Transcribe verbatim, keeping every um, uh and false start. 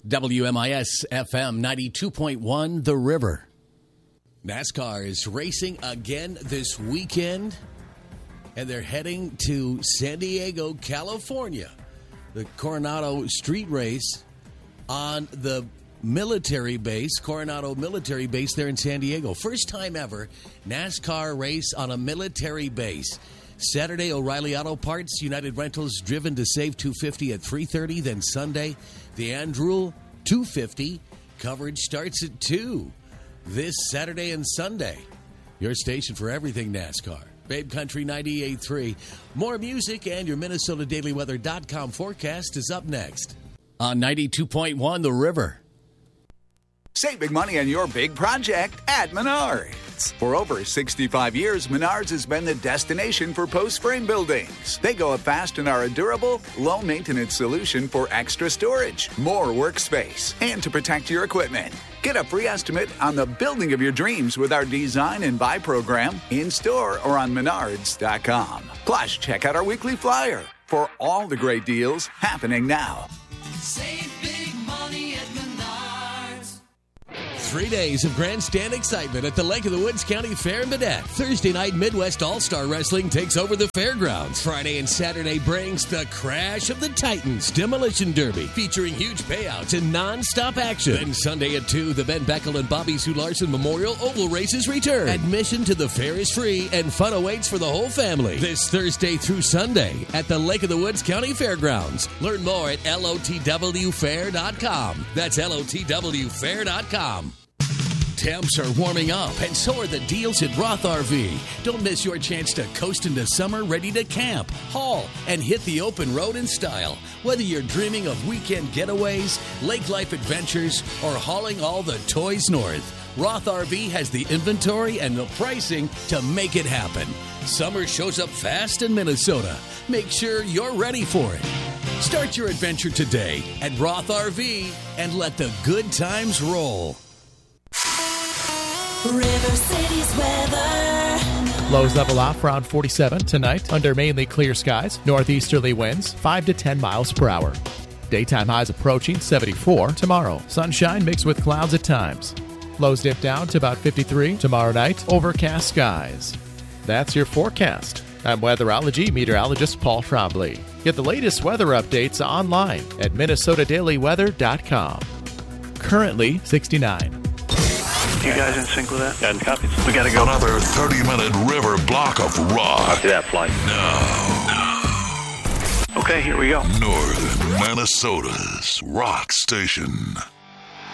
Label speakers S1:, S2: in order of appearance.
S1: W M I S F M ninety-two point one, The River. NASCAR is racing again this weekend, and they're heading to San Diego, California. The Coronado Street Race on the military base, Coronado Military Base there in San Diego. First time ever, NASCAR race on a military base. Saturday, O'Reilly Auto Parts, United Rentals, driven to save two hundred fifty dollars at three thirty. Then Sunday, the Andrew two fifty. Coverage starts at two. This Saturday and Sunday. Your station for everything NASCAR. Babe Country ninety-eight point three. More music and your Minnesota Daily Weather dot com forecast is up next. On ninety-two point one, The River.
S2: Save big money on your big project at Menards. For over sixty-five years, Menards has been the destination for post-frame buildings. They go up fast and are a durable, low-maintenance solution for extra storage, more workspace, and to protect your equipment. Get a free estimate on the building of your dreams with our Design and Buy program in-store or on menards dot com. Plus, check out our weekly flyer for all the great deals happening now.
S3: Save big money at Menards.
S1: Three days of grandstand excitement at the Lake of the Woods County Fair in Baudette. Thursday night, Midwest All-Star Wrestling takes over the fairgrounds. Friday and Saturday brings the Crash of the Titans Demolition Derby, featuring huge payouts and non-stop action. Then Sunday at two, the Ben Beckel and Bobby Sue Larson Memorial Oval Races return. Admission to the fair is free, and fun awaits for the whole family. This Thursday through Sunday at the Lake of the Woods County Fairgrounds. Learn more at L O T W fair dot com. That's L O T W fair dot com. Temps are warming up, and so are the deals at Roth R V. Don't miss your chance to coast into summer ready to camp, haul, and hit the open road in style. Whether you're dreaming of weekend getaways, lake life adventures, or hauling all the toys north, Roth R V has the inventory and the pricing to make it happen. Summer shows up fast in Minnesota. Make sure you're ready for it. Start your adventure today at Roth R V and let the good times roll.
S3: River City's weather.
S4: Lows level off around forty-seven tonight under mainly clear skies. Northeasterly winds five to ten miles per hour. Daytime highs approaching seventy-four tomorrow. Sunshine mixed with clouds at times. Lows dip down to about fifty-three tomorrow night. Overcast skies. That's your forecast. I'm weatherology meteorologist Paul Trombley. Get the latest weather updates online at Minnesota Daily Weather dot com. Currently sixty-nine.
S5: You guys in sync with that?
S6: Ten copies.
S5: We gotta go.
S7: Another thirty-minute river block of rock.
S6: Copy that flight.
S7: Now.
S5: Okay, here we go.
S7: Northern Minnesota's rock station.